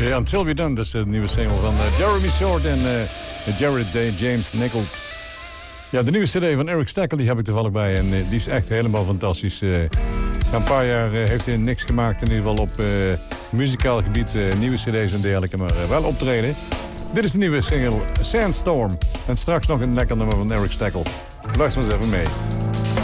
Until We're Done, dat is de nieuwe single van Jeremy Short en Jared Day, James Nichols. Ja, de nieuwe cd van Eric Steckel, die heb ik toevallig bij en die is echt helemaal fantastisch. Een paar jaar heeft hij niks gemaakt, in ieder geval op muzikaal gebied, nieuwe cd's en dergelijke, maar wel optreden. Dit is de nieuwe single Sandstorm en straks nog een lekker nummer van Eric Steckel. Luister maar eens even mee.